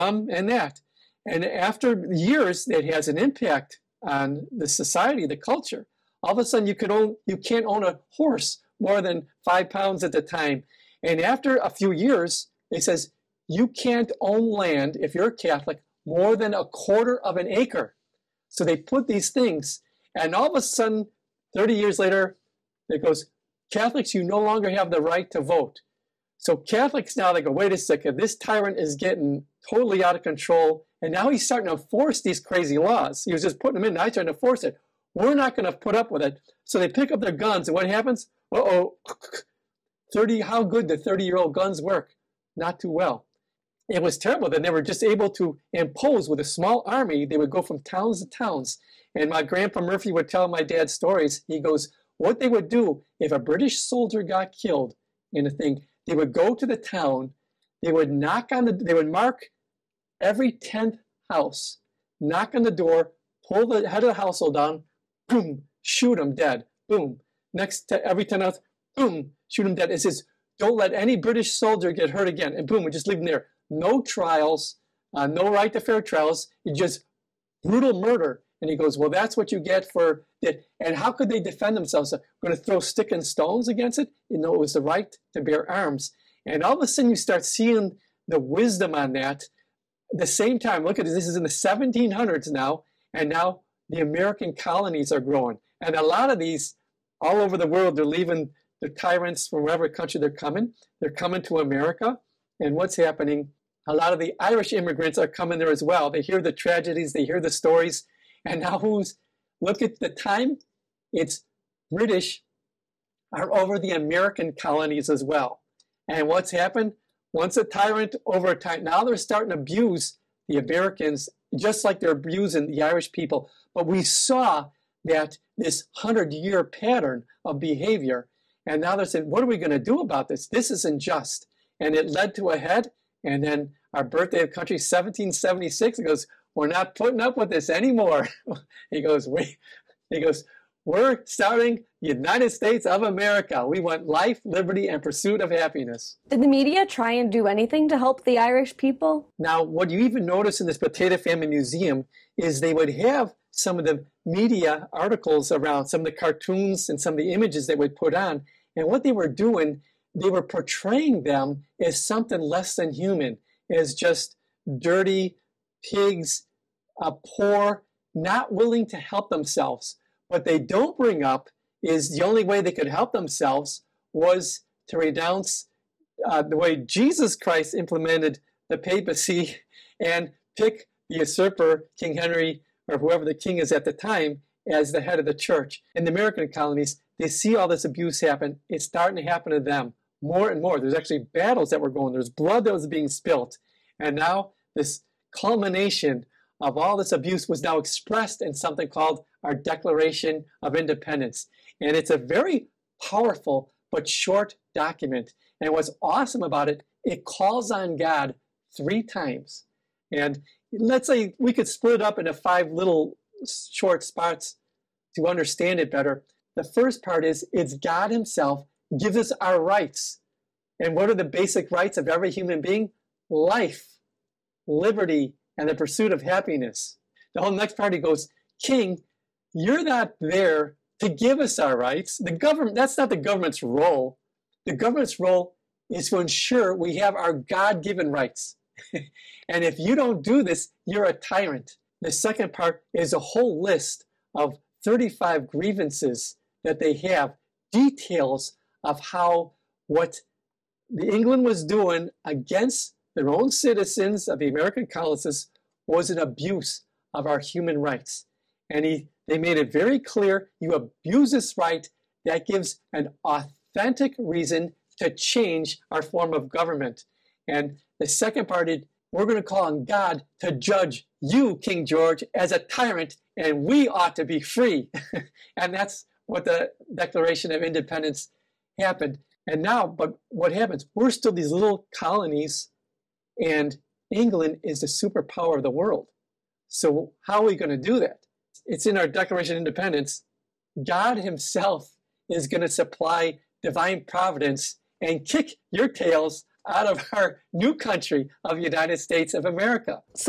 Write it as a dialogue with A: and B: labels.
A: and that. And after years, it has an impact on the society, the culture. All of a sudden, you can't own a horse more than 5 pounds at the time. And after a few years, it says you can't own land, if you're a Catholic, more than 1/4 of an acre. So they put these things, and all of a sudden, 30 years later, it goes, Catholics, you no longer have the right to vote. So Catholics now, they go, wait a second, this tyrant is getting totally out of control, and now he's starting to enforce these crazy laws. He was just putting them in, now he's trying to enforce it. We're not going to put up with it. So they pick up their guns, and what happens? Uh-oh, how good the 30-year-old guns work? Not too well. It was terrible. Then they were just able to impose with a small army. They would go from towns to towns. And my Grandpa Murphy would tell my dad stories. He goes, what they would do if a British soldier got killed in a thing, they would go to the town, they would they would mark every 10th house, knock on the door, pull the head of the household down, boom, shoot them dead, boom. Next to every 10th house, boom, shoot them dead. It says, don't let any British soldier get hurt again. And boom, we just leave them there. No trials, no right to fair trials, just brutal murder. And he goes, well, that's what you get for it. And how could they defend themselves? Going to throw stick and stones against it? You know, it was the right to bear arms. And all of a sudden you start seeing the wisdom on that. At the same time, look at this is in the 1700s now, and now the American colonies are growing. And a lot of these, all over the world, they're leaving the tyrants from wherever country they're coming. They're coming to America. And what's happening? A lot of the Irish immigrants are coming there as well. They hear the tragedies, they hear the stories. And now look at the time, it's British are over the American colonies as well. And what's happened? Once a tyrant over time, now they're starting to abuse the Americans just like they're abusing the Irish people. But we saw that this 100-year pattern of behavior. And now they're saying, what are we going to do about this? This isn't just. And it led to a head. And then our birthday of country, 1776, it goes, we're not putting up with this anymore. He goes, we're starting United States of America. We want life, liberty, and pursuit of happiness.
B: Did the media try and do anything to help the Irish people?
A: Now, what you even notice in this Potato Famine Museum is they would have some of the media articles around, some of the cartoons and some of the images they would put on. And what they were doing, they were portraying them as something less than human, as just dirty pigs, poor, not willing to help themselves. What they don't bring up is the only way they could help themselves was to renounce the way Jesus Christ implemented the papacy and pick the usurper, King Henry, or whoever the king is at the time, as the head of the church. In the American colonies, they see all this abuse happen. It's starting to happen to them more and more. There's actually battles that were going. There's blood that was being spilt. And now this culmination of all this abuse was now expressed in something called our Declaration of Independence. And it's a very powerful but short document. And what's awesome about it, it calls on God 3 times. And let's say we could split it up into 5 little short spots to understand it better. The first part is it's God himself gives us our rights. And what are the basic rights of every human being? Life, liberty, and the pursuit of happiness. The whole next part, he goes, King, you're not there to give us our rights. The government, that's not the government's role. The government's role is to ensure we have our God-given rights. And if you don't do this, you're a tyrant. The second part is a whole list of 35 grievances that they have, details of how what the England was doing against their own citizens of the American colonists was an abuse of our human rights. And they made it very clear, you abuse this right, that gives an authentic reason to change our form of government. And the second part is, we're going to call on God to judge you, King George, as a tyrant, and we ought to be free. And that's what the Declaration of Independence happened. And now, but what happens? We're still these little colonies, and England is the superpower of the world. So how are we going to do that? It's in our Declaration of Independence. God himself is going to supply divine providence and kick your tails out of our new country of United States of America.